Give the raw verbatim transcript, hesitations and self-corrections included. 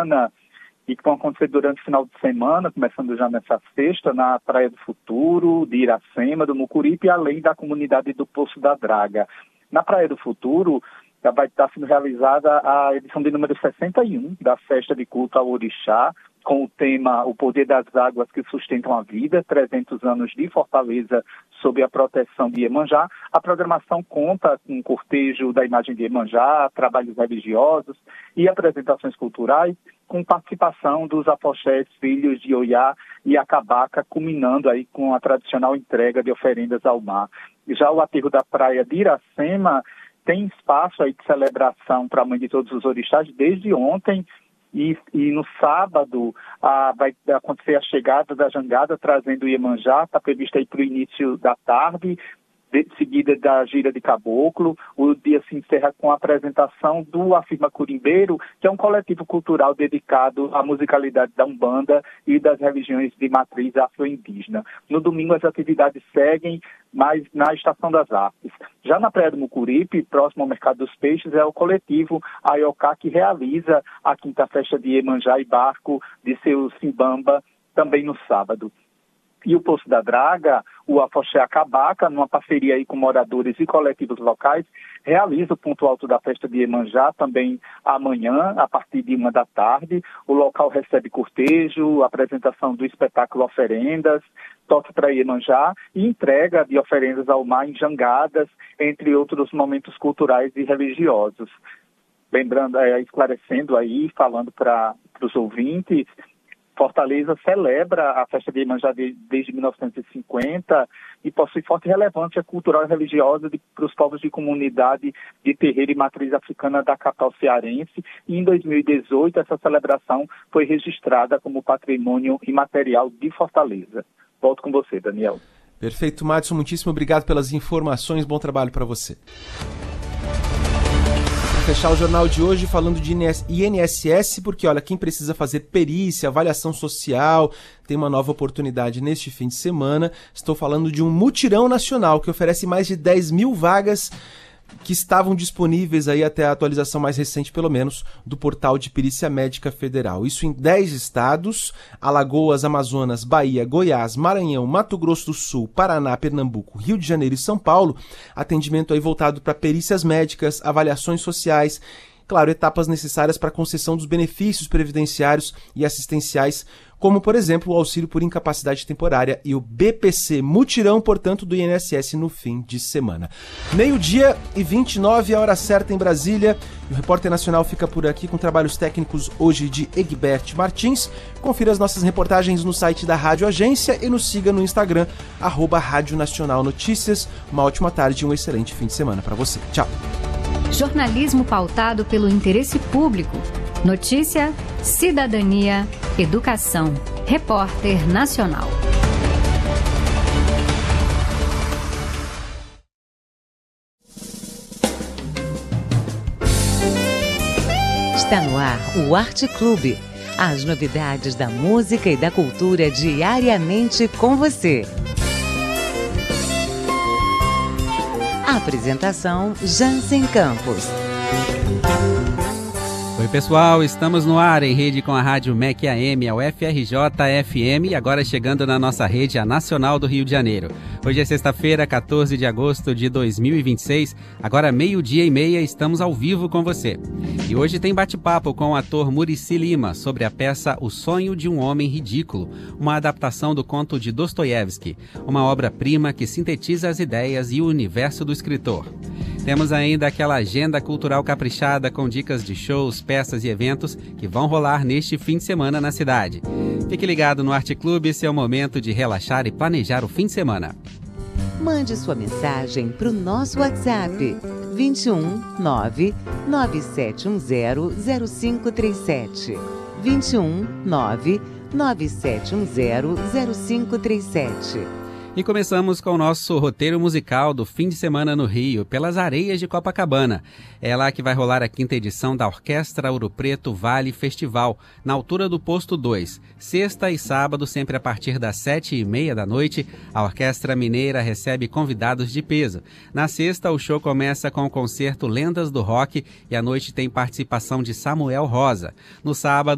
semana e que vão acontecer durante o final de semana, começando já nessa sexta, na Praia do Futuro, de Iracema, do Mucuripe, além da comunidade do Poço da Draga. Na Praia do Futuro, já vai estar sendo realizada a edição de número sessenta e um da Festa de Culto ao Orixá, com o tema O Poder das Águas que Sustentam a Vida, trezentos anos de Fortaleza sob a proteção de Iemanjá. A programação conta com um cortejo da imagem de Iemanjá, trabalhos religiosos e apresentações culturais, com participação dos afoxés filhos de Oiá e Acabaca, culminando aí com a tradicional entrega de oferendas ao mar. Já o aterro da praia de Iracema tem espaço aí de celebração para a Mãe de Todos os Orixás desde ontem, e, e no sábado ah, vai acontecer a chegada da jangada trazendo o Iemanjá, está prevista aí para o início da tarde, de seguida da gira de caboclo. O dia se encerra com a apresentação do Afirma Curimbeiro, que é um coletivo cultural dedicado à musicalidade da Umbanda e das religiões de matriz afro-indígena. No domingo as atividades seguem, mas na Estação das Artes. Já na Praia do Mucuripe, próximo ao Mercado dos Peixes, é o coletivo Aiocá que realiza a quinta festa de Iemanjá e Barco de seu Simbamba, também no sábado. E o Poço da Draga, o Afoxé Acabaca, numa parceria aí com moradores e coletivos locais, realiza o ponto alto da festa de Iemanjá também amanhã, a partir de uma da tarde. O local recebe cortejo, apresentação do espetáculo Oferendas, toque para Iemanjá e entrega de oferendas ao mar em jangadas, entre outros momentos culturais e religiosos. Lembrando, é, esclarecendo aí, falando para os ouvintes, Fortaleza celebra a festa de Iemanjá de, desde mil novecentos e cinquenta e possui forte relevância cultural e religiosa para os povos de comunidade de terreiro e matriz africana da capital cearense. E em dois mil e dezoito essa celebração foi registrada como patrimônio imaterial de Fortaleza. Volto com você, Daniel. Perfeito, Madison. Muitíssimo obrigado pelas informações. Bom trabalho para você. Fechar o jornal de hoje falando de I N S S, porque olha, quem precisa fazer perícia, avaliação social, tem uma nova oportunidade neste fim de semana. Estou falando de um mutirão nacional que oferece mais de dez mil vagas que estavam disponíveis aí até a atualização mais recente, pelo menos, do portal de Perícia Médica Federal. Isso em dez estados: Alagoas, Amazonas, Bahia, Goiás, Maranhão, Mato Grosso do Sul, Paraná, Pernambuco, Rio de Janeiro e São Paulo. Atendimento aí voltado para perícias médicas, avaliações sociais, claro, etapas necessárias para a concessão dos benefícios previdenciários e assistenciais, como, por exemplo, o auxílio por incapacidade temporária e o B P C, mutirão, portanto, do I N S S no fim de semana. Meio-dia e vinte e nove, a hora certa em Brasília. O Repórter Nacional fica por aqui com trabalhos técnicos hoje de Egbert Martins. Confira as nossas reportagens no site da Rádio Agência e nos siga no Instagram, arroba Rádio Nacional Notícias. Uma ótima tarde e um excelente fim de semana para você. Tchau. Jornalismo pautado pelo interesse público. Notícia, cidadania, educação. Repórter Nacional. Está no ar o Arte Clube. As novidades da música e da cultura diariamente com você. Apresentação Jansen Campos. Oi pessoal, estamos no ar em rede com a Rádio M E C A M, a U F R J F M e agora chegando na nossa rede, a Nacional do Rio de Janeiro. Hoje é sexta-feira, quatorze de agosto de dois mil e vinte e seis, agora meio-dia e meia, estamos ao vivo com você. E hoje tem bate-papo com o ator Muricy Lima sobre a peça O Sonho de um Homem Ridículo, uma adaptação do conto de Dostoiévski, uma obra-prima que sintetiza as ideias e o universo do escritor. Temos ainda aquela agenda cultural caprichada com dicas de shows, peças e eventos que vão rolar neste fim de semana na cidade. Fique ligado no Arte Clube, seu momento de relaxar e planejar o fim de semana. Mande sua mensagem para o nosso WhatsApp vinte e um, nove, nove sete um zero, zero cinco três sete. vinte e um, nove, nove sete um zero, zero cinco três sete. E começamos com o nosso roteiro musical do fim de semana no Rio, pelas areias de Copacabana. É lá que vai rolar a quinta edição da Orquestra Ouro Preto Vale Festival, na altura do Posto dois. Sexta e sábado, sempre a partir das sete e meia da noite, a Orquestra Mineira recebe convidados de peso. Na sexta, o show começa com o concerto Lendas do Rock e à noite tem participação de Samuel Rosa. No sábado,